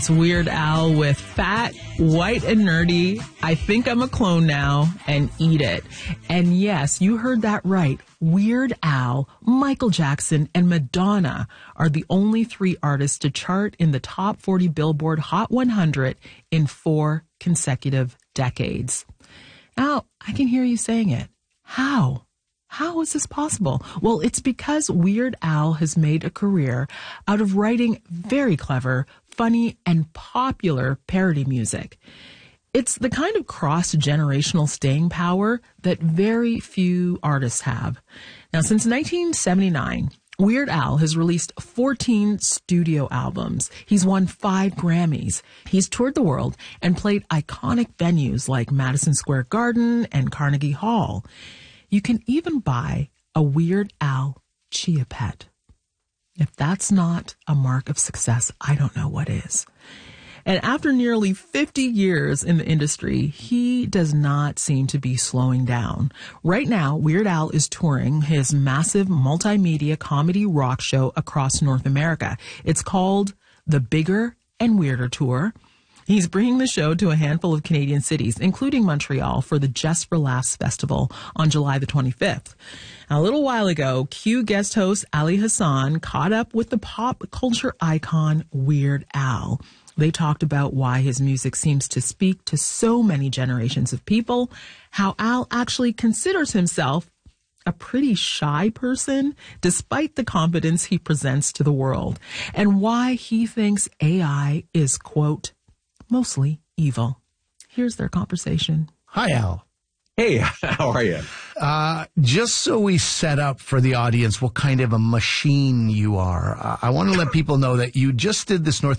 It's Weird Al with Fat, White, and Nerdy. I think I'm a clone now, and Eat It. And yes, you heard that right. Weird Al, Michael Jackson, and Madonna are the only three artists to chart in the top 40 Billboard Hot 100 in 4 consecutive decades. Now, I can hear you saying it. How? How is this possible? Well, it's because Weird Al has made a career out of writing very clever, funny, and popular parody music. It's the kind of cross-generational staying power that very few artists have. Now, since 1979, Weird Al has released 14 studio albums. He's won 5 Grammys. He's toured the world and played iconic venues like Madison Square Garden and Carnegie Hall. You can even buy a Weird Al Chia Pet. If that's not a mark of success, I don't know what is. And after nearly 50 years in the industry, he does not seem to be slowing down. Right now, Weird Al is touring his massive multimedia comedy rock show across North America. It's called the Bigger and Weirder Tour. He's bringing the show to a handful of Canadian cities, including Montreal, for the Just for Laughs Festival on July the 25th. Now, a little while ago, Q guest host Ali Hassan caught up with the pop culture icon Weird Al. They talked about why his music seems to speak to so many generations of people, how Al actually considers himself a pretty shy person, despite the confidence he presents to the world, and why he thinks AI is, quote, mostly evil. Here's their conversation. Hi, Al. Hey, how are you? Just so we set up for the audience what kind of a machine you are, I want to let people know that you just did this North